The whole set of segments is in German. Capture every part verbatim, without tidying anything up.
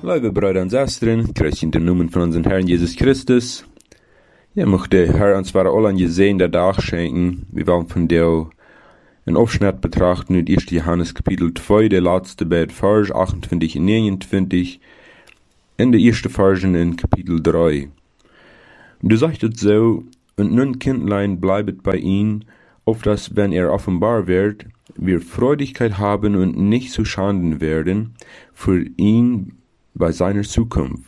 Liebe Brüder und Schwestern, grüß in den Namen von unserem Herrn Jesus Christus. Ja, möchte Herr uns zwar alle an gesehen der Tag schenken. Wir wollen von dir einen Aufschnitt betrachten in ersten Johannes Kapitel zwei, der letzte Bett, Vers achtundzwanzig und neunundzwanzig, in der ersten Versen in Kapitel drei. Und du sagst es so, und nun Kindlein bleibet bei ihm, auf dass, wenn er offenbar wird, wir Freudigkeit haben und nicht zu Schanden werden, für ihn bei seiner Zukunft.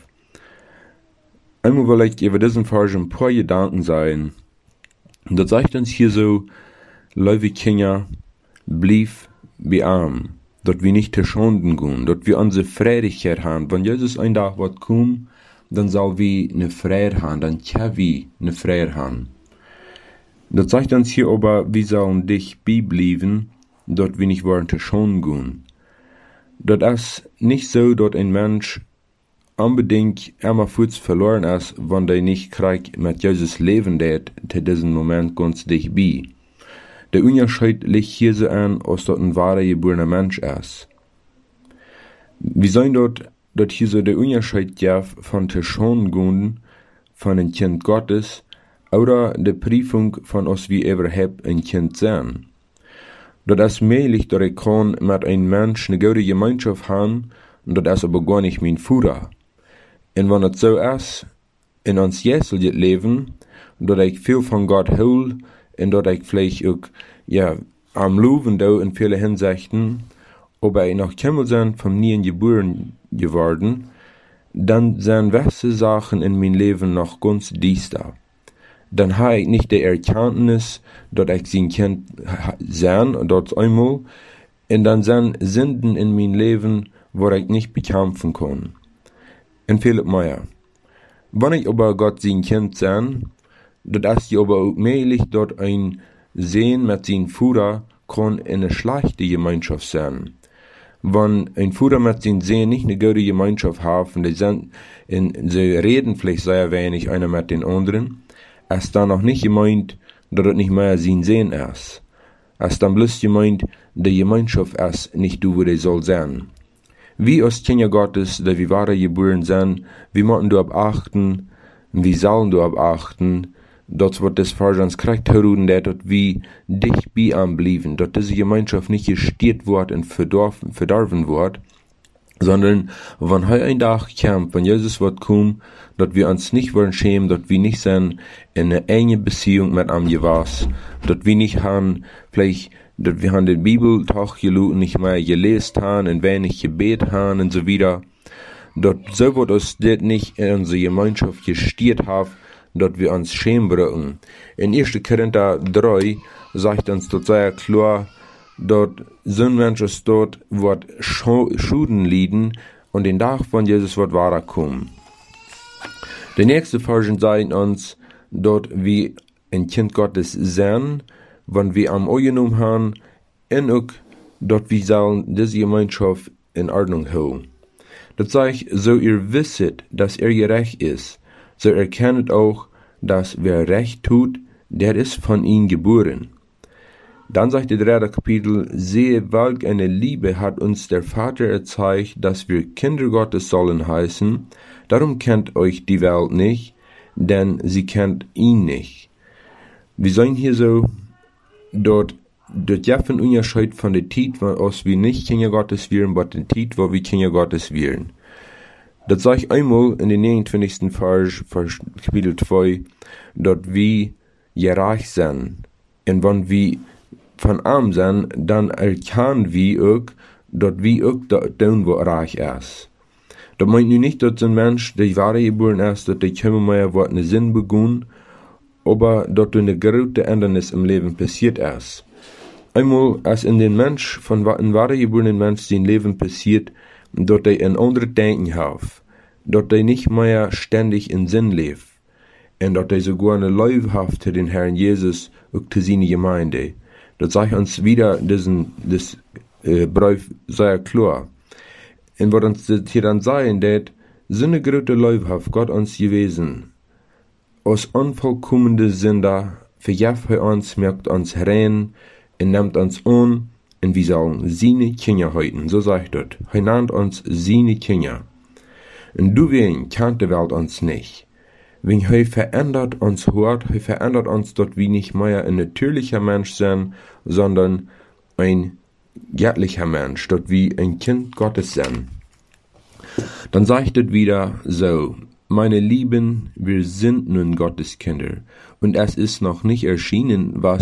Einmal will ich über diesen Vers ein paar Gedanken sein. Und das sagt uns hier so, liebe Kinder, blieb bei ihm, dort wir nicht zu Schanden gehen, dort wir unsere Freudigkeit haben. Wenn Jesus ein Tag wird kommen, dann soll wir eine Freude haben, dann können wir eine Freude haben. Das sagt uns hier aber, wir sollen dich bleiben, dort wir nicht wollen zu Schanden gehen. Das ist nicht so, dass ein Mensch unbedingt einmal kurz verloren ist, wenn er nicht kriegt mit Jesus leben wird, zu diesem Moment ganz dich bei. Der Unterschied liegt hier so an, als dort ein wahrer geborener Mensch ist. Wir sehen dort, dass hier so der Unterschied ja von zu Schanden gehen, von ein Kind Gottes, oder der Prüfung von uns wie überhaupt ein Kind sein. Das ist möglich, dass ich kann mit einem Menschen eine gute Gemeinschaft haben, und das ist aber gar nicht mein Führer. Und wenn es so ist, in uns jetziges Leben, dass ich viel von Gott hole, und dass ich vielleicht auch, ja, am Loben da in vielen Hinsichten, aber ich noch Kimmel sind vom Nien geboren geworden, dann sind gewisse Sachen in meinem Leben noch ganz düster. Dann habe ich nicht die Erkenntnis, dass ich sein Kind sein, dort einmal, und dann sind Sünden in meinem Leben, wo ich nicht bekämpfen kann. Und viel mehr. Wenn ich aber Gott sein Kind sein, das ist ja aber auch möglich, dass ein Sehen mit seinem Vater kann in eine schlechte Gemeinschaft sein. Wenn ein Vater mit seinem Sehen nicht eine gute Gemeinschaft hat, und die sind, in, sie reden vielleicht sehr wenig einer mit den anderen, ist dann noch nicht gemeint, dass es nicht mehr sein Sehen ist. Es ist dann bloß gemeint, die Gemeinschaft ist nicht du, wo die soll sein. Wie als Kinder Gottes, die wir wahre geboren sind, wir müssen du achten, wir sollen du achten, dort wird das Vers ans Kreuz hören, dass wir dich bei ihm bleiben, dass diese Gemeinschaft nicht gestört wird und verdorben wird, sondern wenn heute ein Tag kommt, wenn Jesus wird kommen, dass wir uns nicht wollen schämen, dass wir nicht sind in eine enge Beziehung mit ihm gewesen, dass wir nicht haben, vielleicht, dass wir haben die Bibeltag nicht mehr gelesen haben, und wenig Gebet haben und so wieder, dass so wird uns das nicht in unsere Gemeinschaft gestört haben, dass wir uns schämen brauchen. In ersten Korinther drei sagt uns dort sehr klar, dort sind Menschen dort, wird Schuden lieden, und den Tag von Jesus wird wahrer kommen. Die nächste Versen sagen uns, dort wie ein Kind Gottes sein, wenn wir am Augenum haben, und auch dort wir sollen diese Gemeinschaft in Ordnung holen. Das sagt, so ihr wisset, dass er gerecht ist, so erkennt auch, dass wer Recht tut, der ist von ihm geboren. Dann sagt der dritte Kapitel, sehe, welch eine Liebe hat uns der Vater erzeigt, dass wir Kinder Gottes sollen heißen, darum kennt euch die Welt nicht, denn sie kennt ihn nicht. Wir sehen hier so, dort, dort ja von Unterschied von der Zeit, wo wir nicht Kinder Gottes wären, aber der Zeit, wo wir Kinder Gottes wären. Das sage ich einmal in den neunundzwanzigsten Vers, Vers Kapitel zwei, dort wir gerecht sind. Und wenn wir von ihm sind, dann erkennen wir auch, dass wir auch da tun, wo reich ist. Das meint nun nicht, dass ein Mensch, der wahre geboren ist, dass der kommen mehr wird eine Sinn begonnen, aber dass eine große Ändernis im Leben passiert ist. Einmal, als in den Mensch, von einem wahre geborenen Mensch sein Leben passiert, dass er ein anderes Denken hat, dass er nicht mehr ständig in Sinn lebt, und dass er sogar eine Liebe hat zu den Herrn Jesus und zu seiner Gemeinde. Das sagt uns wieder diesen, das äh, Brief sehr klar. Und was uns das hier dann sagen, dass so eine große Liebe hat Gott uns gewesen. Aus unvollkommene Sünder verjagt er uns, merkt uns rein, und nimmt uns an, und wir sollen seine Kinder heuten. So sagt Gott. Er nennt uns seine Kinder. Und du wen kennt die Welt uns nicht. Wenn er verändert uns hört, er verändert uns, dass wir nicht mehr ein natürlicher Mensch sind, sondern ein göttlicher Mensch, dass wir ein Kind Gottes sind. Dann sagt es wieder so, meine Lieben, wir sind nun Gottes Kinder, und es ist noch nicht erschienen, was